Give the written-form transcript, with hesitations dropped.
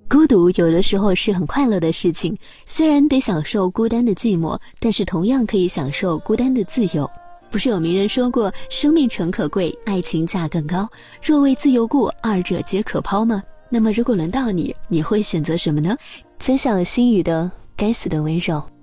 孤独有的时候是很快乐的事情，虽然得享受孤单的寂寞，但是同样可以享受孤单的自由。不是有名人说过，生命诚可贵，爱情价更高，若为自由故，二者皆可抛吗？那么如果轮到你，你会选择什么呢？分享心语的该死的温柔。